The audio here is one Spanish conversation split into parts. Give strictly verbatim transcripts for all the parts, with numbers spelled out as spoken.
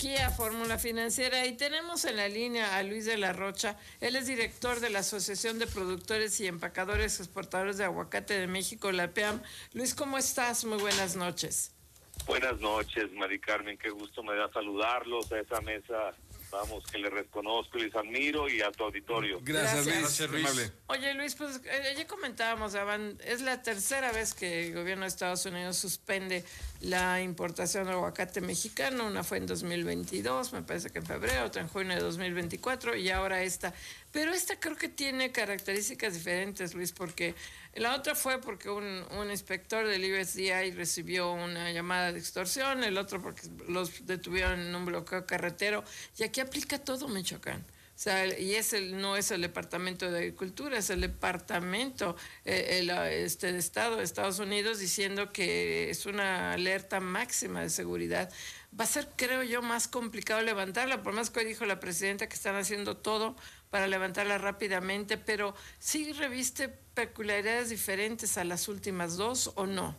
aquí a Fórmula Financiera y tenemos en la línea a Luis de la Rocha. Él es director de la Asociación de Productores y Empacadores Exportadores de Aguacate de México, la P E A M. Luis, ¿cómo estás? Muy buenas noches. Buenas noches, Mari Carmen, qué gusto me da saludarlos a esa mesa, vamos, que les reconozco y les admiro, y a tu auditorio. Gracias, Gracias Luis. Gracias, Luis. Oye, Luis, pues eh, ya comentábamos, es la tercera vez que el gobierno de Estados Unidos suspende la importación de aguacate mexicano. Una fue en dos mil veintidós, me parece que en febrero, otra en junio de dos mil veinticuatro y ahora esta. Pero esta creo que tiene características diferentes, Luis, porque la otra fue porque un, un inspector del U S D A recibió una llamada de extorsión, el otro porque los detuvieron en un bloqueo carretero, y aquí aplica todo Michoacán. O sea, y es el, no es el Departamento de Agricultura, es el Departamento eh, el, este, de Estado de Estados Unidos diciendo que es una alerta máxima de seguridad. Va a ser, creo yo, más complicado levantarla, por más que hoy dijo la presidenta que están haciendo todo para levantarla rápidamente, pero ¿sí reviste peculiaridades diferentes a las últimas dos o no?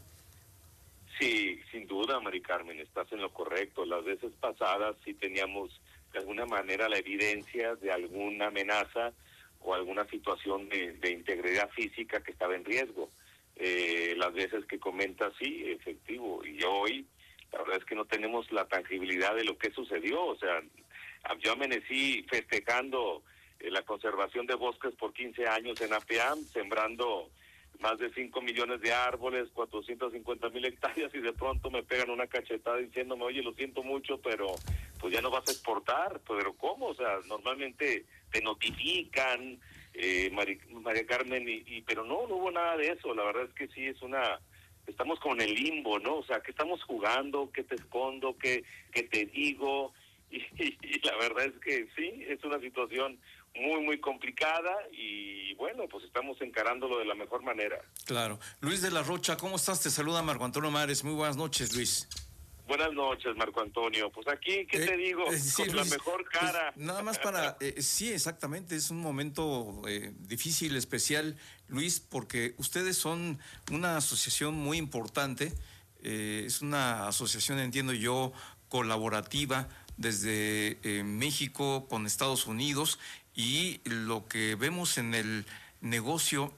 Sí, sin duda, Mari Carmen, estás en lo correcto. Las veces pasadas sí teníamos de alguna manera la evidencia de alguna amenaza o alguna situación de, de integridad física que estaba en riesgo. Eh, las veces que comentas, sí, efectivo, y hoy la verdad es que no tenemos la tangibilidad de lo que sucedió. O sea, yo amanecí festejando eh, la conservación de bosques por quince años en A P E A M, sembrando más de cinco millones de árboles, cuatrocientas cincuenta mil hectáreas, y de pronto me pegan una cachetada diciéndome, oye, lo siento mucho, pero pues ya no vas a exportar. Pero ¿cómo? O sea, normalmente te notifican, eh, Mari, María Carmen, y, y pero no, no hubo nada de eso. La verdad es que sí es una, estamos como en el limbo, ¿no? O sea, ¿qué estamos jugando? ¿Qué te escondo? ¿Qué, qué te digo? Y, y, y la verdad es que sí, es una situación muy, muy complicada, y bueno, pues estamos encarándolo de la mejor manera. Claro. Luis de la Rocha, ¿cómo estás? Te saluda Marco Antonio Mares. Muy buenas noches, Luis. Buenas noches, Marco Antonio. Pues aquí, ¿qué eh, te digo? Eh, sí, Con Luis, la mejor cara. Pues, nada más para... Eh, sí, exactamente, es un momento eh, difícil, especial, Luis, porque ustedes son una asociación muy importante. Eh, es una asociación, entiendo yo, colaborativa desde eh, México con Estados Unidos, y lo que vemos en el negocio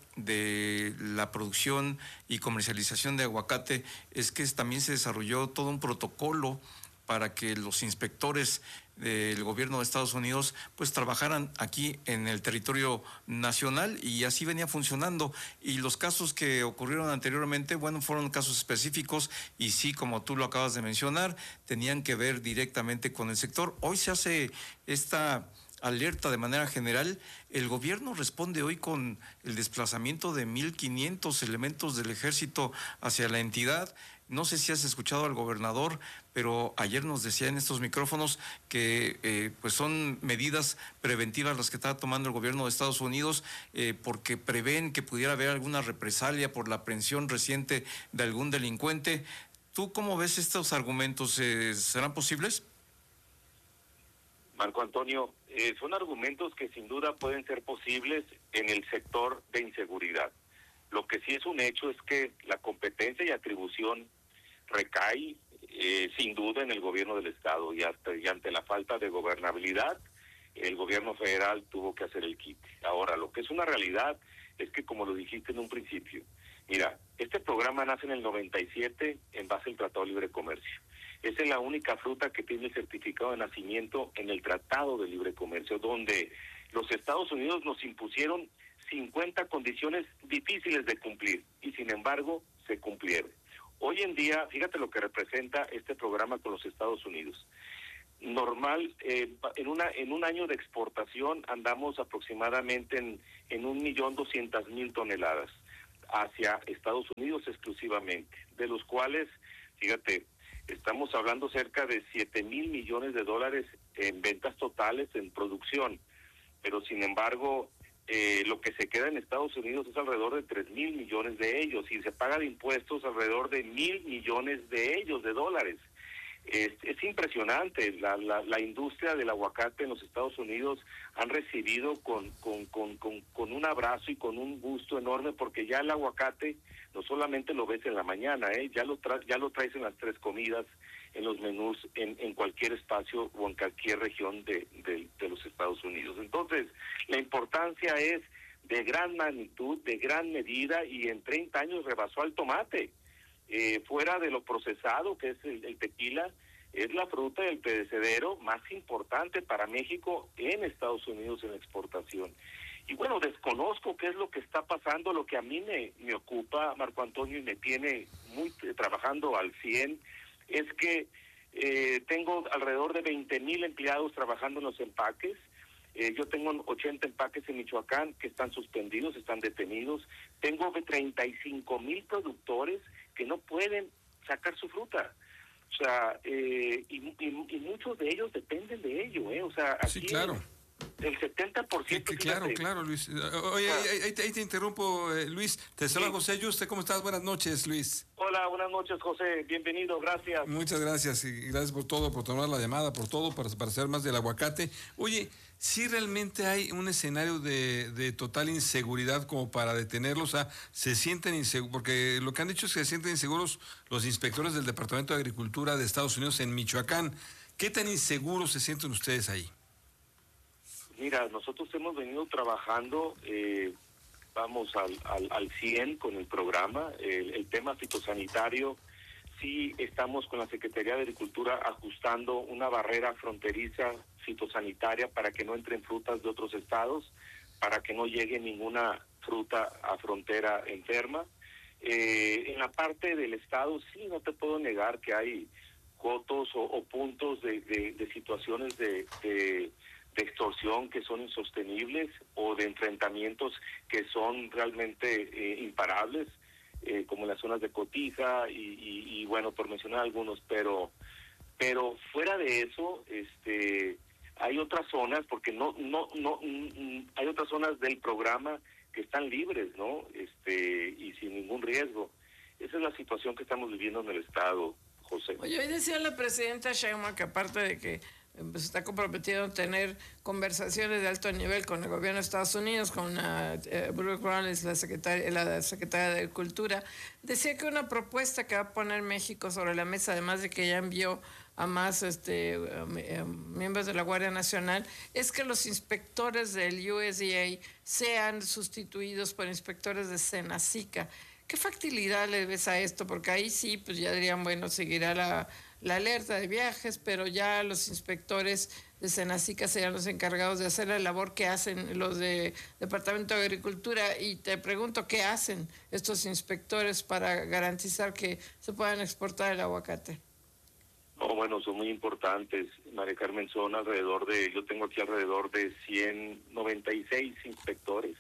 de la producción y comercialización de aguacate es que también se desarrolló todo un protocolo para que los inspectores del gobierno de Estados Unidos pues trabajaran aquí en el territorio nacional, y así venía funcionando. Y los casos que ocurrieron anteriormente, bueno, fueron casos específicos, y sí, como tú lo acabas de mencionar, tenían que ver directamente con el sector. Hoy se hace esta alerta de manera general. El gobierno responde hoy con el desplazamiento de mil quinientos elementos del ejército hacia la entidad. No sé si has escuchado al gobernador, pero ayer nos decía en estos micrófonos que eh, pues son medidas preventivas las que está tomando el gobierno de Estados Unidos, eh, porque prevén que pudiera haber alguna represalia por la aprehensión reciente de algún delincuente. ¿Tú cómo ves estos argumentos? Eh, ¿Serán posibles? Marco Antonio, eh, son argumentos que sin duda pueden ser posibles en el sector de inseguridad. Lo que sí es un hecho es que la competencia y atribución recae eh, sin duda en el gobierno del Estado, y, hasta, y ante la falta de gobernabilidad, el gobierno federal tuvo que hacer el quite. Ahora, lo que es una realidad es que, como lo dijiste en un principio, mira, este programa nace en el noventa y siete en base al Tratado de Libre Comercio. Esa es la única fruta que tiene el certificado de nacimiento en el Tratado de Libre Comercio, donde los Estados Unidos nos impusieron cincuenta condiciones difíciles de cumplir, y sin embargo se cumplieron. Hoy en día, fíjate lo que representa este programa con los Estados Unidos. Normal, eh, en una en un año de exportación andamos aproximadamente en en un millón doscientas mil toneladas hacia Estados Unidos exclusivamente, de los cuales, fíjate, estamos hablando cerca de siete mil millones de dólares en ventas totales, en producción, pero sin embargo, eh, lo que se queda en Estados Unidos es alrededor de tres mil millones de ellos, y se paga de impuestos alrededor de mil millones de ellos, de dólares. Es, es impresionante, la, la, la industria del aguacate en los Estados Unidos han recibido con, con, con, con, con un abrazo y con un gusto enorme, porque ya el aguacate no solamente lo ves en la mañana, ¿eh? ya lo tra ya lo traes en las tres comidas, en los menús en, en cualquier espacio o en cualquier región de, de, de los Estados Unidos. Entonces, la importancia es de gran magnitud, de gran medida, y en treinta años rebasó al tomate. Eh, fuera de lo procesado, que es el, el tequila, es la fruta del perecedero más importante para México en Estados Unidos en exportación. Y bueno, desconozco qué es lo que está pasando. Lo que a mí me, me ocupa, Marco Antonio, y me tiene muy eh, trabajando al cien, es que eh, tengo alrededor de veinte mil empleados trabajando en los empaques. Eh, yo tengo ochenta empaques en Michoacán que están suspendidos, están detenidos. Tengo treinta y cinco mil productores que no pueden sacar su fruta. O sea, eh, y, y, y muchos de ellos dependen de ello, ¿eh? O sea, aquí sí, claro. el setenta por ciento... Sí, claro, claro, Luis. Oye, ah. ahí, ahí te interrumpo, eh, Luis. Te saluda sí. José Yuste. ¿Cómo estás? Buenas noches, Luis. Hola, buenas noches, José. Bienvenido, gracias. Muchas gracias y gracias por todo, por tomar la llamada, por todo, para, para saber más del aguacate. Oye, ¿sí realmente hay un escenario de, de total inseguridad como para detenerlos? O sea, se sienten inseguros, porque lo que han dicho es que se sienten inseguros los inspectores del Departamento de Agricultura de Estados Unidos en Michoacán. ¿Qué tan inseguros se sienten ustedes ahí? Mira, nosotros hemos venido trabajando, eh, vamos al, al, al cien con el programa, el, el tema fitosanitario. Sí estamos con la Secretaría de Agricultura ajustando una barrera fronteriza fitosanitaria para que no entren frutas de otros estados, para que no llegue ninguna fruta a frontera enferma. Eh, en la parte del estado, sí, no te puedo negar que hay cotos o, o puntos de, de, de situaciones de, de, de extorsión que son insostenibles o de enfrentamientos que son realmente eh, imparables. Eh, como en las zonas de Cotija y, y, y bueno, por mencionar algunos, pero pero fuera de eso, este, hay otras zonas, porque no no no mm, hay otras zonas del programa que están libres, ¿no? Este, y sin ningún riesgo. Esa es la situación que estamos viviendo en el estado, José. Oye, hoy decía la presidenta Sheinbaum que aparte de que pues está comprometido a tener conversaciones de alto nivel con el gobierno de Estados Unidos, con uh, eh, Brooke Rollins, la secretaria, la secretaria de Agricultura, decía que una propuesta que va a poner México sobre la mesa, además de que ya envió a más este, uh, uh, miembros de la Guardia Nacional, es que los inspectores del U S D A sean sustituidos por inspectores de Senacica. ¿Qué factibilidad le ves a esto? Porque ahí sí, pues ya dirían, bueno, seguirá la... la alerta de viajes, pero ya los inspectores de Senacica serían los encargados de hacer la labor que hacen los de Departamento de Agricultura. Y te pregunto, ¿qué hacen estos inspectores para garantizar que se puedan exportar el aguacate? No, bueno, son muy importantes, María Carmen. Son alrededor de, yo tengo aquí alrededor de ciento noventa y seis inspectores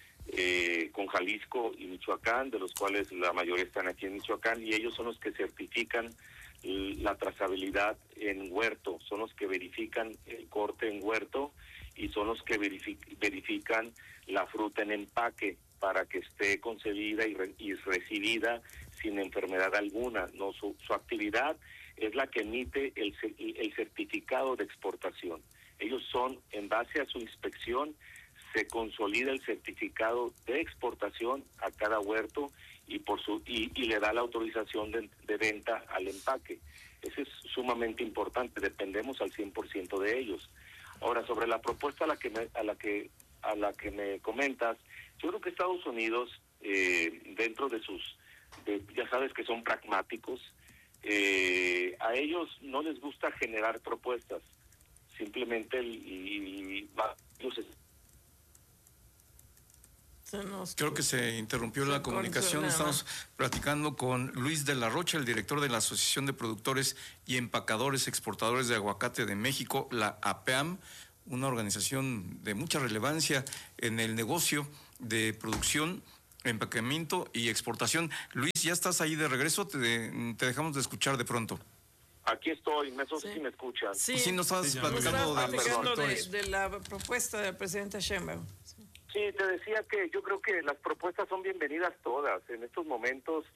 eh, con Jalisco y Michoacán, de los cuales la mayoría están aquí en Michoacán, y ellos son los que certifican la trazabilidad en huerto, son los que verifican el corte en huerto y son los que verific- verifican la fruta en empaque para que esté concebida y, re- y recibida sin enfermedad alguna. No, su, su actividad es la que emite el, el certificado de exportación. Ellos son, en base a su inspección, se consolida el certificado de exportación a cada huerto y por su y, y le da la autorización de, de venta al empaque. Eso es sumamente importante, dependemos al cien por ciento de ellos. Ahora, sobre la propuesta a la que me, a la que a la que me comentas, yo creo que Estados Unidos, eh, dentro de sus, de, ya sabes que son pragmáticos, eh, a ellos no les gusta generar propuestas, simplemente el, y, y va, ellos Creo que se interrumpió la comunicación. Estamos platicando con Luis de la Rocha, el director de la Asociación de Productores y Empacadores Exportadores de Aguacate de México, la A P A M, una organización de mucha relevancia en el negocio de producción, empacamiento y exportación. Luis, ¿ya estás ahí de regreso? Te, te dejamos de escuchar de pronto. Aquí estoy, no sé si me escuchan. Sí, sí nos estabas sí, platicando, de, platicando de, de, de la propuesta del presidente Sheinbaum. Sí, te decía que yo creo que las propuestas son bienvenidas todas. En estos momentos